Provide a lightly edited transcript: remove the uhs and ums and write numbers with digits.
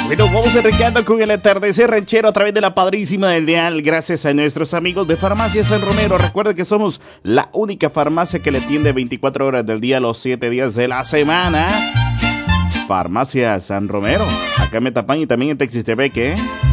Bueno, vamos arrancando con el atardecer ranchero a través de la padrísima del dial, gracias a nuestros amigos de Farmacia San Romero. Recuerda que somos la única farmacia que le atiende 24 horas del día, los 7 días de la semana. Farmacia San Romero, acá en Metapán y también en Texistepec, ¿eh?